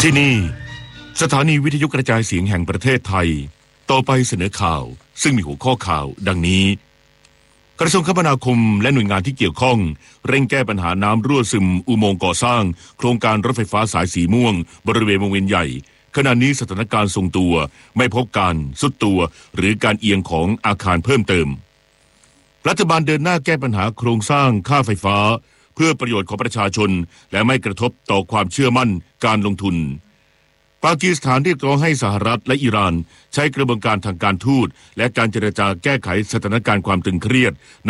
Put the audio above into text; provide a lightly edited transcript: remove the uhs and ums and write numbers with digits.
ที่นี่สถานีวิทยุกระจายเสียงแห่งประเทศไทยต่อไปเสนอข่าวซึ่งมีหัวข้อข่าวดังนี้กระทรวงคมนาคมและหน่วยงานที่เกี่ยวข้องเร่งแก้ปัญหาน้ำรั่วซึมอุโมงค์ก่อสร้างโครงการรถไฟฟ้าสายสีม่วงบริเวณวงเวียนใหญ่ขณะนี้สถานการณ์ทรงตัวไม่พบการทรุดตัวหรือการเอียงของอาคารเพิ่มเติมรัฐบาลเดินหน้าแก้ปัญหาโครงสร้างค่าไฟฟ้าเพื่อประโยชน์ของประชาชนและไม่กระทบต่อความเชื่อมั่นการลงทุนปากีสถานเรียกร้องให้สหรัฐและอิหร่านใช้กระบวนการทางการทูตและการเจรจาแก้ไขสถานการณ์ความตึงเครียด